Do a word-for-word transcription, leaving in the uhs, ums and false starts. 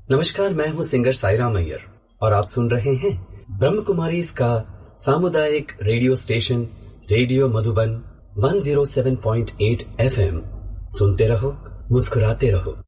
नमस्कार, मैं हूँ सिंगर साईराम अय्यर और आप सुन रहे हैं ब्रह्म कुमारी का सामुदायिक रेडियो स्टेशन रेडियो मधुबन एक सौ सात पॉइंट आठ एफ एम। सुनते रहो, मुस्कुराते रहो।